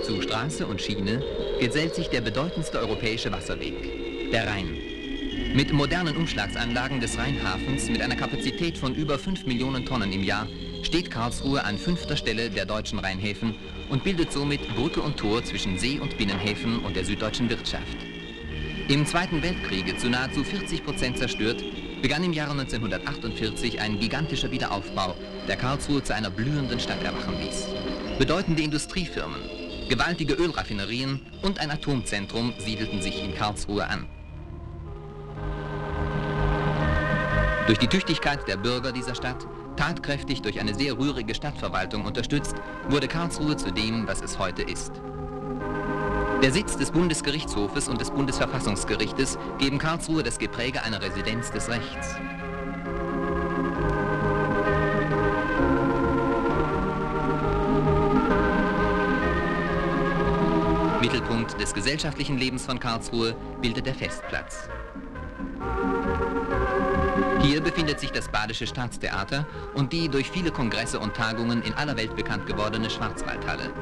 Zu Straße und Schiene gesellt sich der bedeutendste europäische Wasserweg, der Rhein. Mit modernen Umschlagsanlagen des Rheinhafens mit einer Kapazität von über 5 Millionen Tonnen im Jahr steht Karlsruhe an 5. Stelle der deutschen Rheinhäfen und bildet somit Brücke und Tor zwischen See- und Binnenhäfen und der süddeutschen Wirtschaft. Im Zweiten Weltkriege zu nahezu 40% zerstört, begann im Jahre 1948 ein gigantischer Wiederaufbau, der Karlsruhe zu einer blühenden Stadt erwachen ließ. Bedeutende Industriefirmen, gewaltige Ölraffinerien und ein Atomzentrum siedelten sich in Karlsruhe an. Durch die Tüchtigkeit der Bürger dieser Stadt, tatkräftig durch eine sehr rührige Stadtverwaltung unterstützt, wurde Karlsruhe zu dem, was es heute ist. Der Sitz des Bundesgerichtshofes und des Bundesverfassungsgerichtes geben Karlsruhe das Gepräge einer Residenz des Rechts. Mittelpunkt des gesellschaftlichen Lebens von Karlsruhe bildet der Festplatz. Hier befindet sich das Badische Staatstheater und die durch viele Kongresse und Tagungen in aller Welt bekannt gewordene Schwarzwaldhalle.